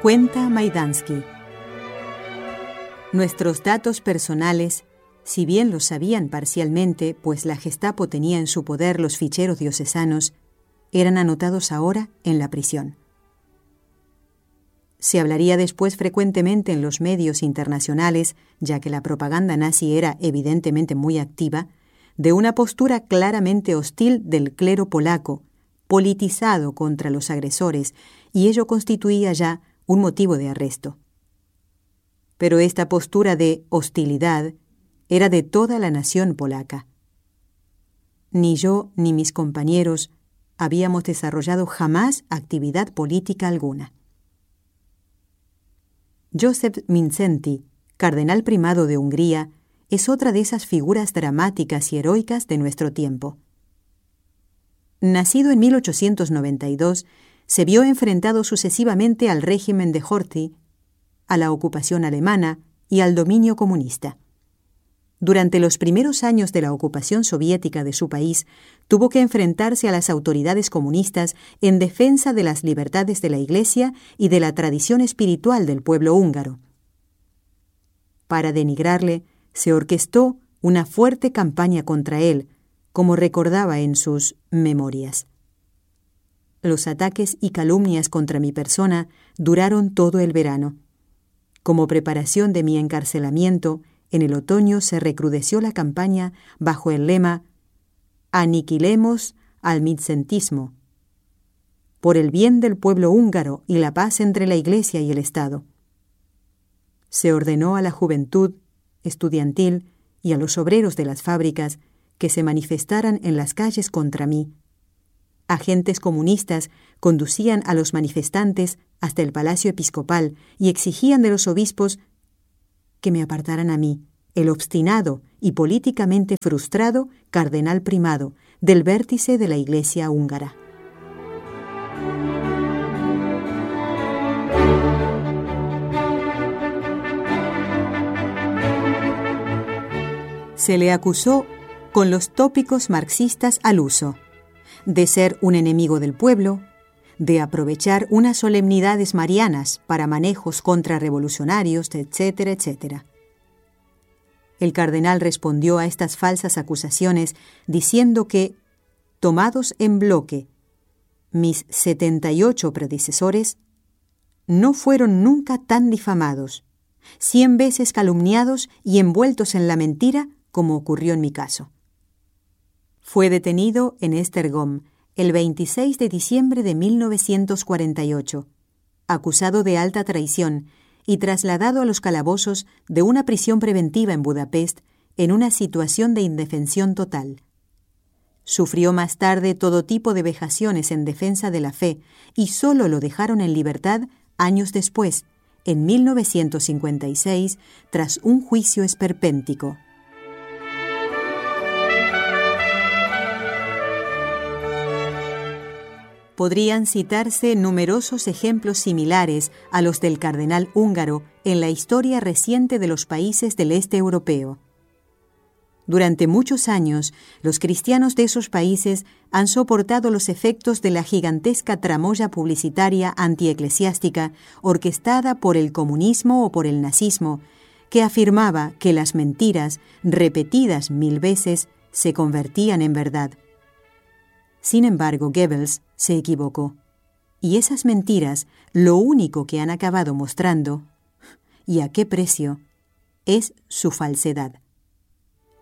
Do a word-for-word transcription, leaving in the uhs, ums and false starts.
Cuenta Majdansky. Nuestros datos personales, si bien los sabían parcialmente, pues la Gestapo tenía en su poder los ficheros diocesanos, eran anotados ahora en la prisión. Se hablaría después frecuentemente en los medios internacionales, ya que la propaganda nazi era evidentemente muy activa, de una postura claramente hostil del clero polaco, politizado contra los agresores, y ello constituía ya un motivo de arresto. Pero esta postura de hostilidad era de toda la nación polaca. Ni yo ni mis compañeros habíamos desarrollado jamás actividad política alguna. Józef Mindszenty, cardenal primado de Hungría, es otra de esas figuras dramáticas y heroicas de nuestro tiempo. Nacido en mil ochocientos noventa y dos, se vio enfrentado sucesivamente al régimen de Horthy, a la ocupación alemana y al dominio comunista. Durante los primeros años de la ocupación soviética de su país, tuvo que enfrentarse a las autoridades comunistas en defensa de las libertades de la Iglesia y de la tradición espiritual del pueblo húngaro. Para denigrarle, se orquestó una fuerte campaña contra él, como recordaba en sus memorias. Los ataques y calumnias contra mi persona duraron todo el verano. Como preparación de mi encarcelamiento, en el otoño se recrudeció la campaña bajo el lema «Aniquilemos al Mindzentismo», por el bien del pueblo húngaro y la paz entre la Iglesia y el Estado. Se ordenó a la juventud estudiantil y a los obreros de las fábricas que se manifestaran en las calles contra mí. Agentes comunistas conducían a los manifestantes hasta el Palacio Episcopal y exigían de los obispos que me apartaran a mí, el obstinado y políticamente frustrado cardenal primado del vértice de la Iglesia húngara. Se le acusó con los tópicos marxistas al uso, de ser un enemigo del pueblo, de aprovechar unas solemnidades marianas para manejos contrarrevolucionarios, etcétera, etcétera. El cardenal respondió a estas falsas acusaciones diciendo que, tomados en bloque, mis setenta y ocho predecesores no fueron nunca tan difamados, cien veces calumniados y envueltos en la mentira como ocurrió en mi caso. Fue detenido en Esztergom el veintiséis de diciembre de mil novecientos cuarenta y ocho, acusado de alta traición y trasladado a los calabozos de una prisión preventiva en Budapest en una situación de indefensión total. Sufrió más tarde todo tipo de vejaciones en defensa de la fe y solo lo dejaron en libertad años después, en mil novecientos cincuenta y seis, tras un juicio esperpéntico. Podrían citarse numerosos ejemplos similares a los del cardenal húngaro en la historia reciente de los países del este europeo. Durante muchos años, los cristianos de esos países han soportado los efectos de la gigantesca tramoya publicitaria antieclesiástica orquestada por el comunismo o por el nazismo, que afirmaba que las mentiras, repetidas mil veces, se convertían en verdad. Sin embargo, Goebbels se equivocó. Y esas mentiras, lo único que han acabado mostrando, y a qué precio, es su falsedad.